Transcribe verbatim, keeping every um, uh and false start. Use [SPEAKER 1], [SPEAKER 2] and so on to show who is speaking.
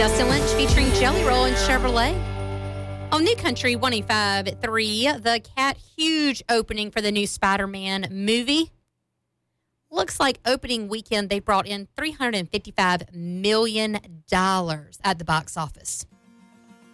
[SPEAKER 1] Dustin Lynch featuring Jelly Roll and Chevrolet. On New Country one oh five point three, the Cat huge opening for the new Spider-Man movie. Looks like opening weekend they brought in three hundred fifty-five million dollars at the box office.